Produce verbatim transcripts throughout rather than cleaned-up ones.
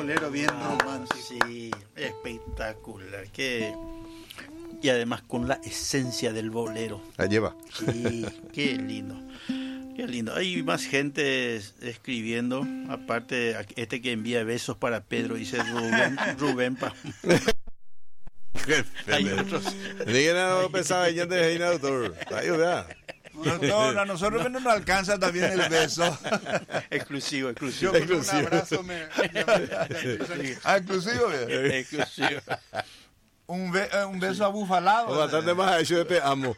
bolero bien ah, romántico. Sí, espectacular. Que... Y además con la esencia del bolero. La lleva. Sí, qué lindo. Qué lindo. Hay más gente escribiendo. Aparte, este que envía besos para Pedro, dice Rubén. Rubén pa. Hay otros. Díganos, no pensaba ya de Reina Doctor. Ayuda. No, no, a nosotros no nos alcanza también el beso. Exclusivo, exclusivo. Yo con un abrazo me... Ah, exclusivo, bien. Exclusivo. Un, be un beso abufalado. Bastante más hecho de te amo.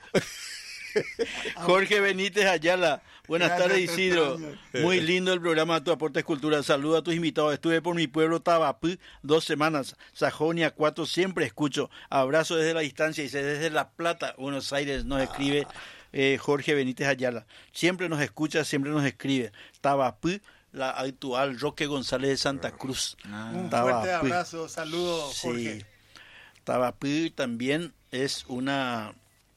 Jorge Benítez Ayala. Buenas Gracias, tardes, Isidro. Muy lindo el programa de Tu Aporte Cultura. Saludos a tus invitados. Estuve por mi pueblo Tabapú dos semanas. Sajonia cuatro, siempre escucho. Abrazo desde la distancia. Dice desde La Plata, Buenos Aires, nos escribe eh, Jorge Benítez Ayala. Siempre nos escucha, siempre nos escribe. Tabapú, la actual Roque González de Santa Cruz. Ah. Un Tabapú. fuerte abrazo, saludos, Jorge. Sí. Tabapú también es una,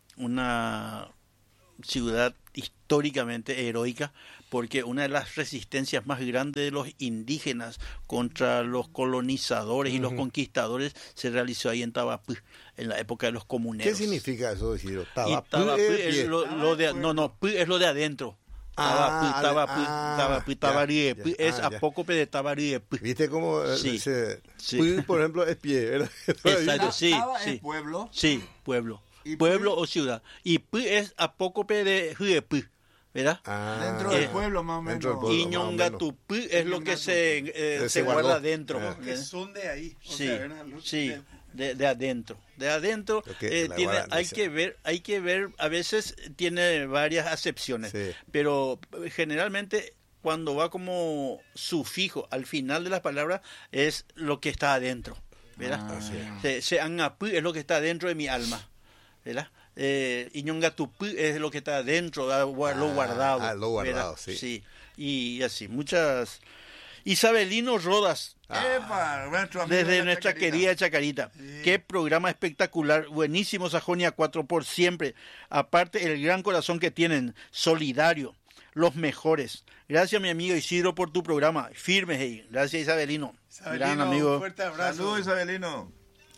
una ciudad históricamente heroica, porque una de las resistencias más grandes de los indígenas contra los colonizadores y uh-huh. los conquistadores se realizó ahí en Tabapú, en la época de los comuneros. ¿Qué significa eso, decirlo? Tabapú, Tabapú es, es lo, lo de, no, no, Pú es lo de adentro. Tabapú, ah, Tabapú, ah, Tabapú, Tabarí, ya, ya, es ah, apócope de Tabarí. ¿Viste cómo sí, se, sí. Pú, por ejemplo, es pie? ¿Verdad? Exacto, sí, Taba sí. es pueblo. Sí, pueblo. ¿Y pueblo Pú? O ciudad. Y Pú es apócope de Huepú, ¿verdad? Ah, dentro del pueblo, más o menos. Y Ñongatupú es lo que se, eh, se, se guarda adentro. Ah. Que son de ahí. O sí, sea, los, sí. De, De, de adentro, de adentro okay, eh, tiene, hay que ver, hay que ver, a veces tiene varias acepciones, sí. pero generalmente cuando va como sufijo al final de las palabras es lo que está adentro, ¿verdad? Ah, sí. Se, se angapú es lo que está dentro de mi alma, ¿verdad? Eh, Iñongatupú es lo que está dentro, lo guardado, ah, lo guardado, sí. sí, y así muchas. Isabelino Rodas, ah, Epa, desde de nuestra Chacarita. querida Chacarita. Sí. Qué programa espectacular, buenísimo Sajonia cuatro por siempre. Aparte el gran corazón que tienen, solidario, los mejores. Gracias mi amigo Isidro por tu programa, firme hey. Gracias Isabelino, Isabelino, gran amigo. Un fuerte abrazo. Saludos Isabelino.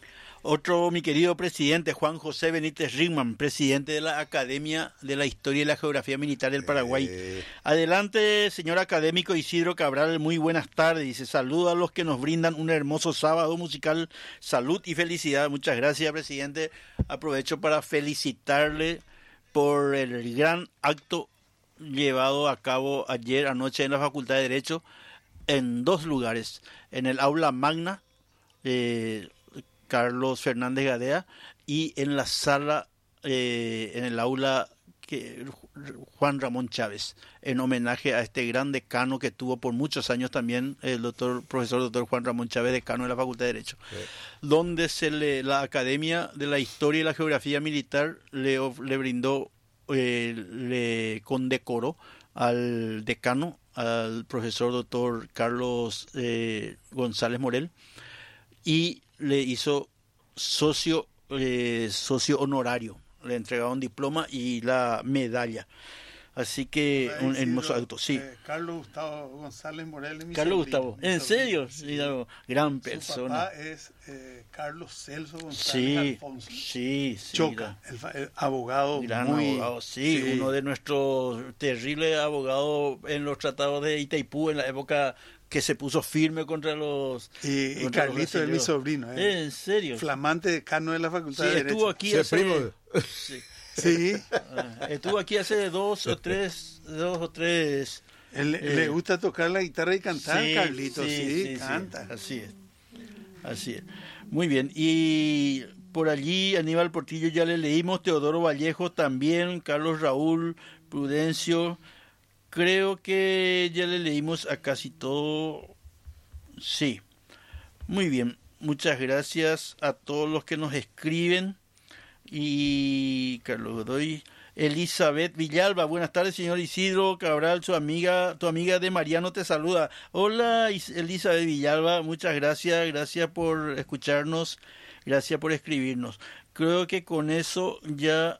Otro, mi querido presidente, Juan José Benítez Ringman, presidente de la Academia de la Historia y la Geografía Militar del Paraguay. Eh. Adelante, señor académico Isidro Cabral, muy buenas tardes. Dice, saludos a los que nos brindan un hermoso sábado musical, salud y felicidad. Muchas gracias, presidente. Aprovecho para felicitarle por el gran acto llevado a cabo ayer anoche en la Facultad de Derecho, en dos lugares, en el aula magna, eh, Carlos Fernández Gadea, y en la sala, eh, en el aula que, Juan Ramón Chávez, en homenaje a este gran decano que tuvo por muchos años también el doctor, profesor doctor Juan Ramón Chávez, decano de la Facultad de Derecho, sí. donde se le, la Academia de la Historia y la Geografía Militar le, le brindó, eh, le condecoró al decano, al profesor doctor Carlos eh, González Morel, y le hizo socio eh, socio honorario, le entregaron diploma y la medalla, así que un hermoso acto, sí. Eh, Carlos Gustavo González Morel, mi Carlos sobrino, Gustavo, mi ¿en sobrino, serio? Sí. Sí, gran persona. Su papá es eh, Carlos Celso González sí, Alfonso. Sí, sí. Choca, el, el abogado gran muy... abogado, sí, sí, uno de nuestros terribles abogados en los tratados de Itaipú en la época que se puso firme contra los... Y, y Carlito es mi sobrino. ¿eh? ¿En serio? Flamante decano de la Facultad sí, de Derecho. Estuvo aquí sí, hace... primo. Sí. sí. Ah, estuvo aquí hace dos o tres... Dos o tres... Él, eh, le gusta tocar la guitarra y cantar, sí, Carlito. Sí, sí, sí canta. Sí. Así es. Así es. Muy bien. Y por allí Aníbal Portillo ya le leímos, Teodoro Vallejo también, Carlos Raúl, Prudencio... Creo que ya le leímos a casi todo. Sí. Muy bien. Muchas gracias a todos los que nos escriben. Y Carlos Godoy, Elizabeth Villalba. Buenas tardes, señor Isidro Cabral. Su amiga, tu amiga de Mariano te saluda. Hola, Elizabeth Villalba. Muchas gracias. Gracias por escucharnos. Gracias por escribirnos. Creo que con eso ya...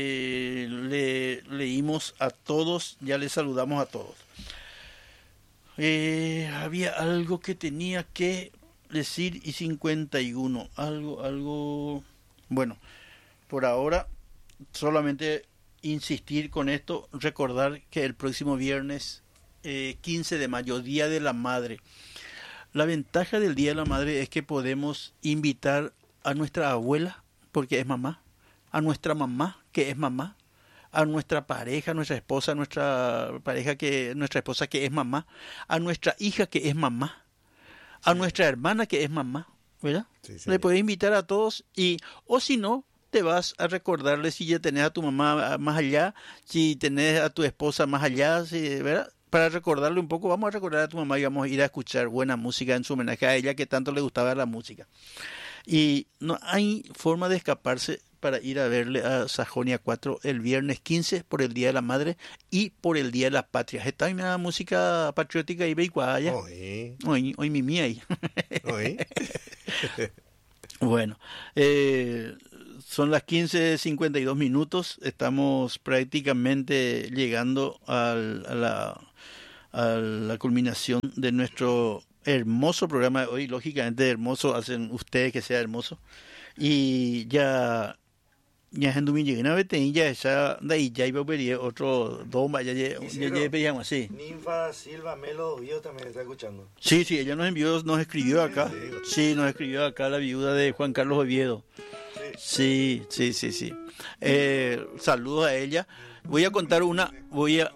Eh, le leímos a todos, ya les saludamos a todos. Eh, había algo que tenía que decir y cincuenta y uno. Algo, algo... Bueno, por ahora solamente insistir con esto, recordar que el próximo viernes eh, quince de mayo, Día de la Madre. La ventaja del Día de la Madre es que podemos invitar a nuestra abuela, porque es mamá, a nuestra mamá, que es mamá, a nuestra pareja, nuestra esposa, nuestra pareja que nuestra esposa que es mamá, a nuestra hija que es mamá, a sí. nuestra hermana que es mamá, ¿verdad? Sí, sí. Le puedes invitar a todos y o si no te vas a recordarle si ya tenés a tu mamá más allá, si tenés a tu esposa más allá, si, ¿verdad? Para recordarle un poco, vamos a recordar a tu mamá y vamos a ir a escuchar buena música en su homenaje a ella que tanto le gustaba la música. Y no hay forma de escaparse para ir a verle a Sajonia cuatro el viernes quince por el Día de la Madre y por el Día de la Patria. Está en la música patriótica y beiguaya. Hoy, hoy, hoy mi mía ahí. Hoy. Bueno, eh, son las quince cincuenta y dos minutos. Estamos prácticamente llegando al, a, la, a la culminación de nuestro hermoso programa de hoy. Lógicamente hermoso hacen ustedes que sea hermoso. Y ya ya en domingo en vete ya esa de ahí ya iba a ver otro doma ya ya ya veíamos así. Ninfa Silva Melo Vío también está escuchando. Sí, sí, ella nos envió, nos escribió acá. Sí, nos escribió acá la viuda de Juan Carlos Oviedo. Sí, sí, sí, sí. Eh, saludos a ella. Voy a contar una, voy a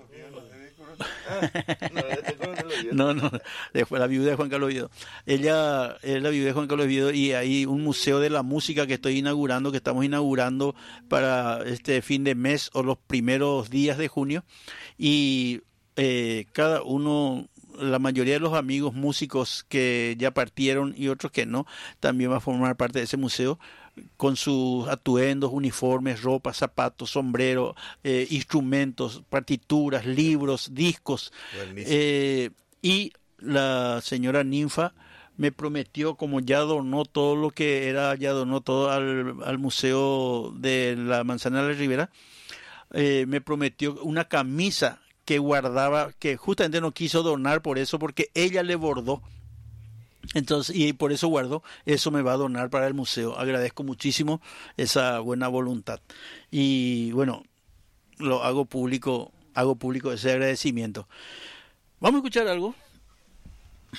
no, no, después la viuda de Juan Carlos Oviedo. Ella es la viuda de Juan Carlos Oviedo y hay un museo de la música que estoy inaugurando, que estamos inaugurando para este fin de mes o los primeros días de junio. Y eh, cada uno, la mayoría de los amigos músicos que ya partieron y otros que no, también va a formar parte de ese museo, con sus atuendos, uniformes, ropa, zapatos, sombrero, eh, instrumentos, partituras, libros, discos. Eh, y la señora Ninfa me prometió, como ya donó todo lo que era, ya donó todo al, al Museo de la Manzana de la Ribera, eh, me prometió una camisa que guardaba, que justamente no quiso donar por eso, porque ella le bordó. Entonces, y por eso guardo, eso me va a donar para el museo. Agradezco muchísimo esa buena voluntad. Y bueno, lo hago público, hago público ese agradecimiento. Vamos a escuchar algo.